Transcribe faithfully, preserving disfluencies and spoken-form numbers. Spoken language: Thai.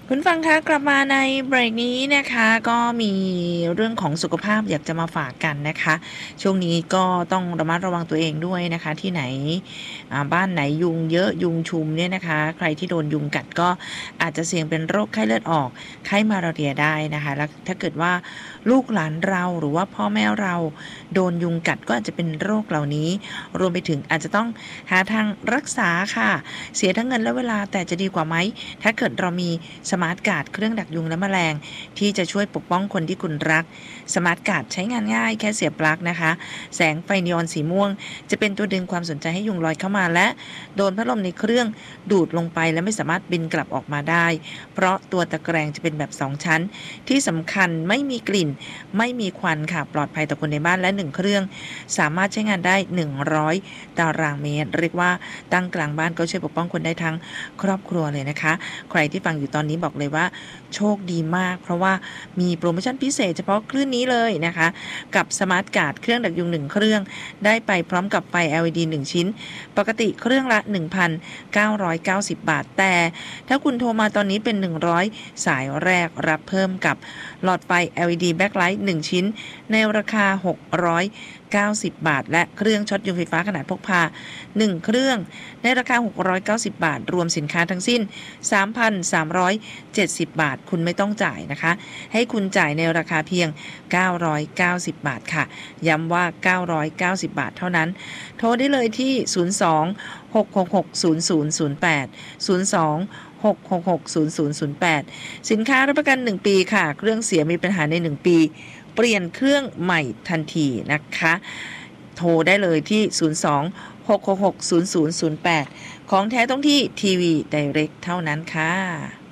คุณฟังคะกลับมาในเบรกนี้นะคะก็มีเรื่องของสุขภาพอยากจะมาฝากกันนะคะช่วงนี้ก็ต้องระมัดระวังตัวเองด้วยนะคะที่ไหนบ้านไหนยุงเยอะยุงชุมเนี่ยนะคะใครที่โดนยุงกัดก็อาจจะเสี่ยงเป็นโรคไข้เลือดออกไข้มาลาเรียได้นะคะแล้วถ้าเกิดว่าลูกหลานเราหรือว่าพ่อแม่เราโดนยุงกัดก็อาจจะเป็นโรคเหล่านี้รวมไปถึงอาจจะต้องหาทางรักษาค่ะเสียทั้งเงินและเวลาแต่จะดีกว่าไหมถ้าเกิดเรามีสมาร์ทการ์ดเครื่องดักยุงและแมลงที่จะช่วยปกป้องคนที่คุณรักสมาร์ทการ์ดใช้งานง่ายแค่เสียบปลั๊กนะคะแสงไฟนีออนสีม่วงจะเป็นตัวดึงความสนใจให้ยุงลอยเข้ามาและโดนพัดลมในเครื่องดูดลงไปและไม่สามารถบินกลับออกมาได้เพราะตัวตะแกรงจะเป็นแบบสองชั้นที่สำคัญไม่มีกลิ่นไม่มีควันค่ะปลอดภัยต่อคนในบ้านและหนึ่งเครื่องสามารถใช้งานได้หนึ่งร้อยตารางเมตรเรียกว่าตั้งกลางบ้านก็ช่วยปกป้องคนได้ทั้งครอบครัวเลยนะคะใครที่ฟังอยู่ตอนนี้บอกเลยว่าโชคดีมากเพราะว่ามีโปรโมชั่นพิเศษเฉพาะคลื่นนี้เลยนะคะกับสมาร์ทการ์ดเครื่องดักยุงหนึ่งเครื่องได้ไปพร้อมกับไฟ แอล อี ดี หนึ่งชิ้นปกติเครื่องละ หนึ่งพันเก้าร้อยเก้าสิบ บาทแต่ถ้าคุณโทรมาตอนนี้เป็นหนึ่งร้อยสายแรกรับเพิ่มกับหลอดไฟ แอล อี ดี Backlight หนึ่งชิ้นในราคาหกร้อยเก้าสิบบาทและเครื่องช็อตยุงไฟฟ้าขนาดพกพาหนึ่งเครื่องในราคาหกร้อยเก้าสิบบาทรวมสินค้าทั้งสิ้น สามพันสามร้อยเจ็ดสิบ บาทคุณไม่ต้องจ่ายนะคะให้คุณจ่ายในราคาเพียงเก้าร้อยเก้าสิบบาทค่ะย้ำว่าเก้าร้อยเก้าสิบบาทเท่านั้นโทรได้เลยที่ศูนย์ สอง หก หก หก ศูนย์ ศูนย์ ศูนย์ แปด ศูนย์ สอง หก หก หก ศูนย์ ศูนย์ ศูนย์ แปดสินค้ารับประกันหนึ่งปีค่ะเครื่องเสียมีปัญหาในหนึ่งปีเปลี่ยนเครื่องใหม่ทันทีนะคะโทรได้เลยที่ศูนย์ สอง หก หก หก ศูนย์ ศูนย์ ศูนย์ แปดของแท้ต้องที่ทีวีไดเรกเท่านั้นค่ะ